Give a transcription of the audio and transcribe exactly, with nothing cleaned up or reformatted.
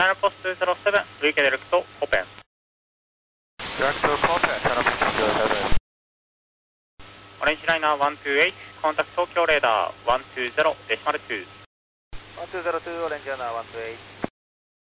Channel Post ツーゼロセブン、累計ディレクト、オープン。 Direct to Copen, Channel Post ツーゼロセブン。 オレンジライナーいちにーはち、コンタクト東京レーダーいちにーゼロデシマルに。 いちにーゼロに、オレンジライナーいちにーはち。